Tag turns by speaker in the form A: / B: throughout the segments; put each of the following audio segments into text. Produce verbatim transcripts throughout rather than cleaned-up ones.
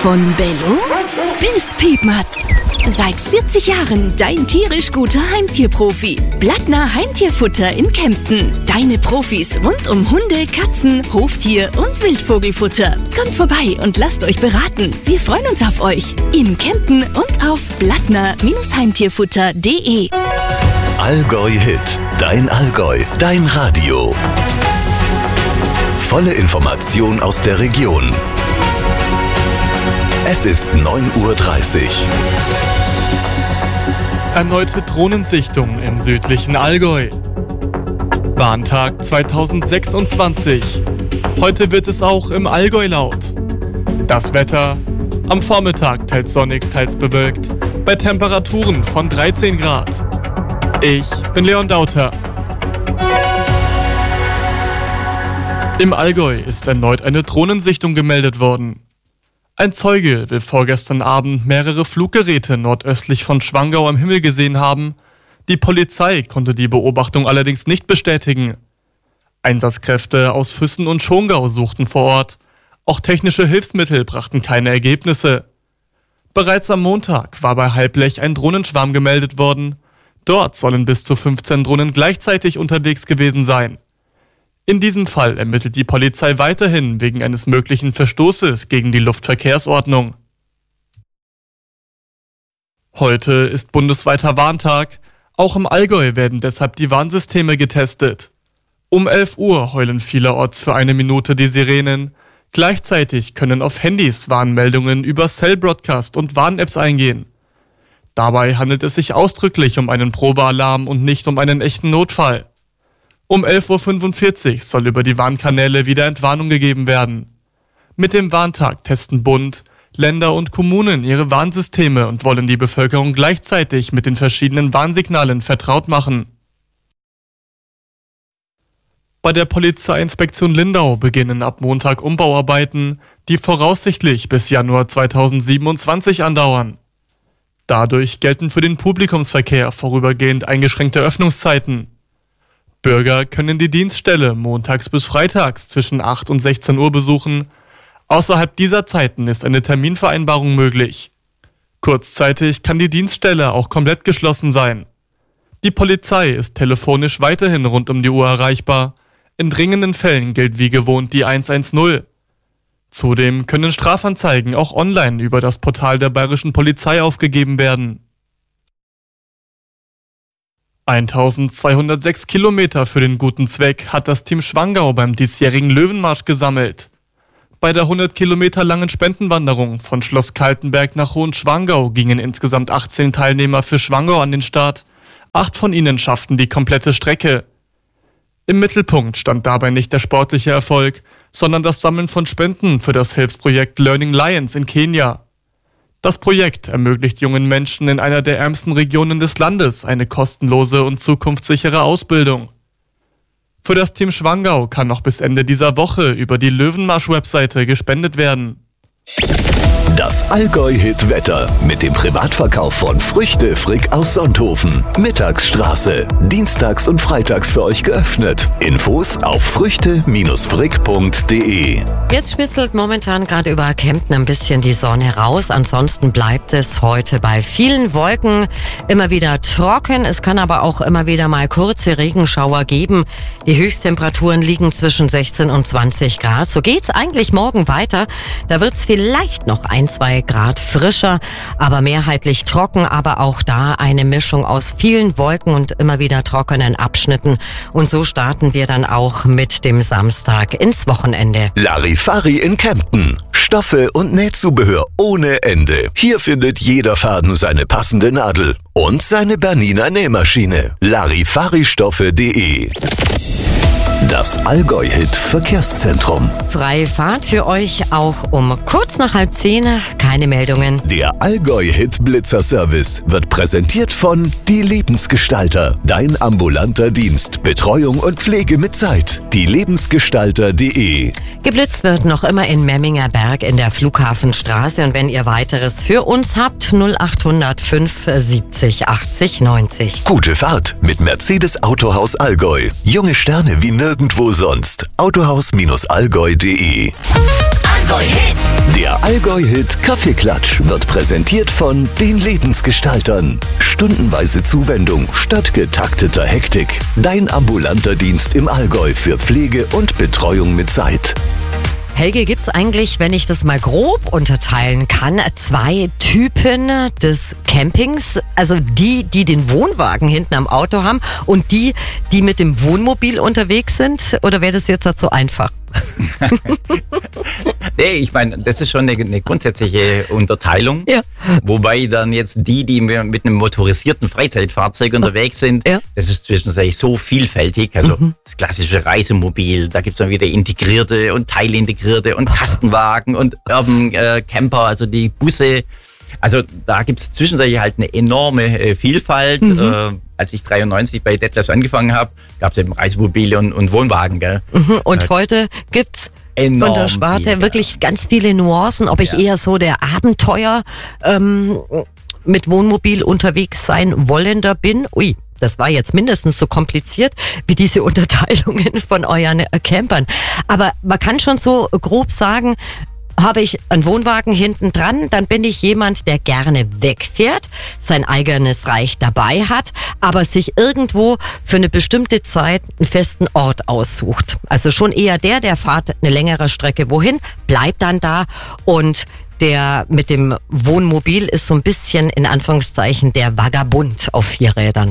A: Von Bello bis Piepmatz. Seit vierzig Jahren dein tierisch guter Heimtierprofi. Blattner Heimtierfutter in Kempten. Deine Profis rund um Hunde, Katzen, Hoftier und Wildvogelfutter. Kommt vorbei und lasst euch beraten. Wir freuen uns auf euch. In Kempten und auf blattner Heimtierfutter punkt de.
B: Allgäu Hit. Dein Allgäu. Dein Radio. Volle Information aus der Region. Es ist neun Uhr dreißig.
C: Erneute Drohnensichtung im südlichen Allgäu. Warntag zweitausendsechsundzwanzig. Heute wird es auch im Allgäu laut. Das Wetter: am Vormittag teils sonnig, teils bewölkt, bei Temperaturen von dreizehn Grad. Ich bin Leon Dauter. Im Allgäu ist erneut eine Drohnensichtung gemeldet worden. Ein Zeuge will vorgestern Abend mehrere Fluggeräte nordöstlich von Schwangau am Himmel gesehen haben. Die Polizei konnte die Beobachtung allerdings nicht bestätigen. Einsatzkräfte aus Füssen und Schongau suchten vor Ort. Auch technische Hilfsmittel brachten keine Ergebnisse. Bereits am Montag war bei Halblech ein Drohnenschwarm gemeldet worden. Dort sollen bis zu fünfzehn Drohnen gleichzeitig unterwegs gewesen sein. In diesem Fall ermittelt die Polizei weiterhin wegen eines möglichen Verstoßes gegen die Luftverkehrsordnung. Heute ist bundesweiter Warntag. Auch im Allgäu werden deshalb die Warnsysteme getestet. Um elf Uhr heulen vielerorts für eine Minute die Sirenen. Gleichzeitig können auf Handys Warnmeldungen über Cell Broadcast und Warn-Apps eingehen. Dabei handelt es sich ausdrücklich um einen Probealarm und nicht um einen echten Notfall. Um elf Uhr fünfundvierzig soll über die Warnkanäle wieder Entwarnung gegeben werden. Mit dem Warntag testen Bund, Länder und Kommunen ihre Warnsysteme und wollen die Bevölkerung gleichzeitig mit den verschiedenen Warnsignalen vertraut machen. Bei der Polizeiinspektion Lindau beginnen ab Montag Umbauarbeiten, die voraussichtlich bis Januar zweitausendsiebenundzwanzig andauern. Dadurch gelten für den Publikumsverkehr vorübergehend eingeschränkte Öffnungszeiten. Bürger können die Dienststelle montags bis freitags zwischen acht und sechzehn Uhr besuchen. Außerhalb dieser Zeiten ist eine Terminvereinbarung möglich. Kurzzeitig kann die Dienststelle auch komplett geschlossen sein. Die Polizei ist telefonisch weiterhin rund um die Uhr erreichbar. In dringenden Fällen gilt wie gewohnt die hundertzehn. Zudem können Strafanzeigen auch online über das Portal der Bayerischen Polizei aufgegeben werden. eintausendzweihundertsechs Kilometer für den guten Zweck hat das Team Schwangau beim diesjährigen Löwenmarsch gesammelt. Bei der hundert Kilometer langen Spendenwanderung von Schloss Kaltenberg nach Hohenschwangau gingen insgesamt achtzehn Teilnehmer für Schwangau an den Start. Acht von ihnen schafften die komplette Strecke. Im Mittelpunkt stand dabei nicht der sportliche Erfolg, sondern das Sammeln von Spenden für das Hilfsprojekt Learning Lions in Kenia. Das Projekt ermöglicht jungen Menschen in einer der ärmsten Regionen des Landes eine kostenlose und zukunftssichere Ausbildung. Für das Team Schwangau kann noch bis Ende dieser Woche über die Löwenmarsch-Webseite gespendet werden.
B: Das Allgäu-Hit-Wetter mit dem Privatverkauf von Früchte Frick aus Sonthofen. Mittagsstraße. Dienstags und freitags für euch geöffnet. Infos auf früchte frick punkt de.
D: Jetzt spitzelt momentan gerade über Kempten ein bisschen die Sonne raus. Ansonsten bleibt es heute bei vielen Wolken immer wieder trocken. Es kann aber auch immer wieder mal kurze Regenschauer geben. Die Höchsttemperaturen liegen zwischen sechzehn und zwanzig Grad. So geht's eigentlich morgen weiter. Da wird's vielleicht noch ein, zwei Grad frischer, aber mehrheitlich trocken, aber auch da eine Mischung aus vielen Wolken und immer wieder trockenen Abschnitten. Und so starten wir dann auch mit dem Samstag ins Wochenende.
B: Larifari in Kempten. Stoffe und Nähzubehör ohne Ende. Hier findet jeder Faden seine passende Nadel und seine Bernina Nähmaschine. Larifaristoffe punkt de. Das Allgäu-Hit-Verkehrszentrum.
D: Freie Fahrt für euch auch um kurz nach halb zehn. Keine Meldungen.
B: Der Allgäu-Hit-Blitzer-Service wird präsentiert von Die Lebensgestalter. Dein ambulanter Dienst. Betreuung und Pflege mit Zeit. Die Lebensgestalter punkt de.
D: Geblitzt wird noch immer in Memminger Berg in der Flughafenstraße. Und wenn ihr weiteres für uns habt, null acht null null fünf siebzig achtzig neunzig.
B: Gute Fahrt mit Mercedes Autohaus Allgäu. Junge Sterne wie nirgendwo sonst. Autohaus Allgäu punkt de.
A: Allgäu Hit.
B: Der Allgäu-Hit Kaffeeklatsch wird präsentiert von den Lebensgestaltern. Stundenweise Zuwendung statt getakteter Hektik. Dein ambulanter Dienst im Allgäu für Pflege und Betreuung mit Zeit.
D: Helge, gibt's eigentlich, wenn ich das mal grob unterteilen kann, zwei Typen des Campings? Also die, die den Wohnwagen hinten am Auto haben und die, die mit dem Wohnmobil unterwegs sind? Oder wäre das jetzt so einfach?
E: Nee, ich meine, das ist schon eine, eine grundsätzliche Unterteilung. Ja. Wobei dann jetzt die, die mit einem motorisierten Freizeitfahrzeug unterwegs sind, ja. das ist zwischenzeitlich so vielfältig. Also mhm. das klassische Reisemobil, da gibt's dann wieder integrierte und teilintegrierte und Kastenwagen und Urban äh, Camper, also die Busse. Also da gibt's zwischenzeitlich halt eine enorme äh, Vielfalt. Mhm. Äh, als ich dreiundneunzig bei Detlefs angefangen habe, gab's eben Reisemobile und, und Wohnwagen. Gell?
D: Mhm. Und äh, heute gibt's enorm von der Sparte viel, wirklich ja. ganz viele Nuancen, ob ich ja. eher so der Abenteuer ähm, mit Wohnmobil unterwegs sein wollender bin. Ui, das war jetzt mindestens so kompliziert wie diese Unterteilungen von euren äh, Campern. Aber man kann schon so grob sagen, habe ich einen Wohnwagen hinten dran, dann bin ich jemand, der gerne wegfährt, sein eigenes Reich dabei hat, aber sich irgendwo für eine bestimmte Zeit einen festen Ort aussucht. Also schon eher der, der fährt eine längere Strecke wohin, bleibt dann da, und der mit dem Wohnmobil ist so ein bisschen in Anführungszeichen der Vagabund auf vier Rädern.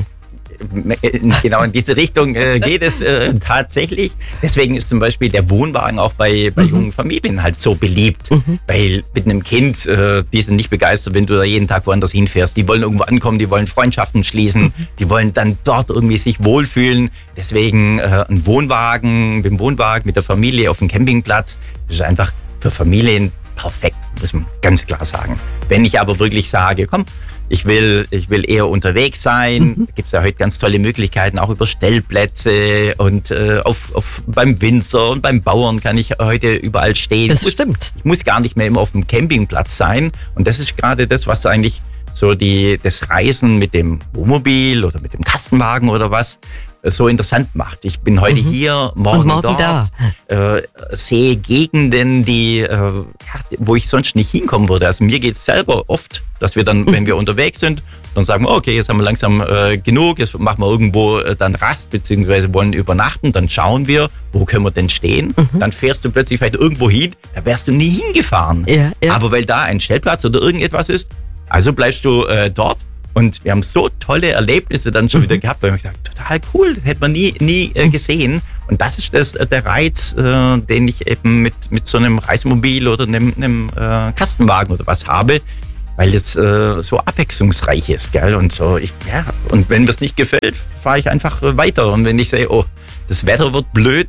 E: Genau in diese Richtung äh, geht es äh, tatsächlich. Deswegen ist zum Beispiel der Wohnwagen auch bei, bei mhm. jungen Familien halt so beliebt. Mhm. Weil mit einem Kind, äh, die sind nicht begeistert, wenn du da jeden Tag woanders hinfährst. Die wollen irgendwo ankommen, die wollen Freundschaften schließen, mhm. die wollen dann dort irgendwie sich wohlfühlen. Deswegen äh, ein Wohnwagen, mit dem Wohnwagen, mit der Familie auf dem Campingplatz, das ist einfach für Familien perfekt, muss man ganz klar sagen. Wenn ich aber wirklich sage, komm, Ich will, ich will eher unterwegs sein. Mhm. Da gibt's ja heute ganz tolle Möglichkeiten, auch über Stellplätze und äh, auf, auf beim Winzer und beim Bauern kann ich heute überall stehen.
D: Das
E: ich
D: stimmt.
E: Muss, ich muss gar nicht mehr immer auf dem Campingplatz sein. Und das ist gerade das, was eigentlich so die das Reisen mit dem Wohnmobil oder mit dem Kastenwagen oder was so interessant macht. Ich bin heute mhm. hier, morgen, morgen dort, da. äh, sehe Gegenden, die, äh, ja, wo ich sonst nicht hinkommen würde. Also mir geht's selber oft, dass wir dann, mhm. wenn wir unterwegs sind, dann sagen wir, okay, jetzt haben wir langsam äh, genug, jetzt machen wir irgendwo äh, dann Rast, beziehungsweise wollen übernachten, dann schauen wir, wo können wir denn stehen? Mhm. Dann fährst du plötzlich vielleicht irgendwo hin, da wärst du nie hingefahren. Ja, ja. Aber weil da ein Stellplatz oder irgendetwas ist, also bleibst du äh, dort. Und wir haben so tolle Erlebnisse dann schon mhm. wieder gehabt, weil wir gesagt, total cool, das hätte man nie, nie äh, gesehen. Und das ist das, der Reiz, äh, den ich eben mit, mit so einem Reisemobil oder einem, einem äh, Kastenwagen oder was habe, weil es äh, so abwechslungsreich ist, gell? Und so, ich, ja, und wenn mir es nicht gefällt, fahre ich einfach weiter. Und wenn ich sehe, oh, das Wetter wird blöd,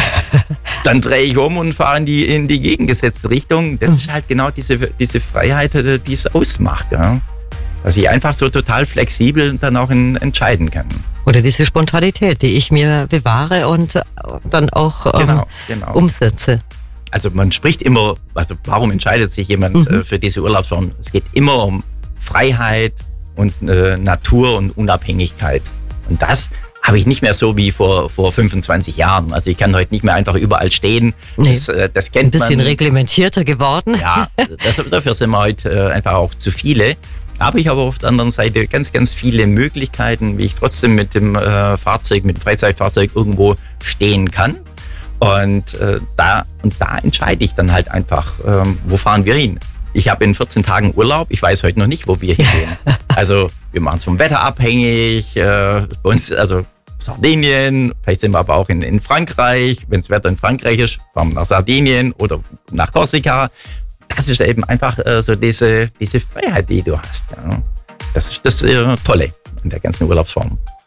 E: dann drehe ich um und fahre in die, in die gegengesetzte Richtung. Das ist halt genau diese, diese Freiheit, die es ausmacht, ja. Dass ich einfach so total flexibel dann auch in, entscheiden kann.
D: Oder diese Spontanität, die ich mir bewahre und dann auch ähm, genau, genau. umsetze.
E: Also man spricht immer, also warum entscheidet sich jemand mhm. äh, für diese Urlaubsform? Es geht immer um Freiheit und äh, Natur und Unabhängigkeit. Und das habe ich nicht mehr so wie vor, vor fünfundzwanzig Jahren. Also ich kann heute nicht mehr einfach überall stehen.
D: Nee,
E: das, äh, das kennt man.
D: Ein bisschen man. reglementierter geworden.
E: Ja, das, dafür sind wir heute äh, einfach auch zu viele. Aber ich habe auf der anderen Seite ganz, ganz viele Möglichkeiten, wie ich trotzdem mit dem äh, Fahrzeug, mit dem Freizeitfahrzeug irgendwo stehen kann. Und äh, da und da entscheide ich dann halt einfach, ähm, wo fahren wir hin. Ich habe in vierzehn Tagen Urlaub, ich weiß heute noch nicht, wo wir hingehen. Also wir machen es vom Wetter abhängig, äh, bei uns, also Sardinien, vielleicht sind wir aber auch in, in Frankreich. Wenn das Wetter in Frankreich ist, fahren wir nach Sardinien oder nach Korsika. Das ist eben einfach äh, so diese, diese Freiheit, die du hast. Ja. Das ist das äh, Tolle an der ganzen Urlaubsform.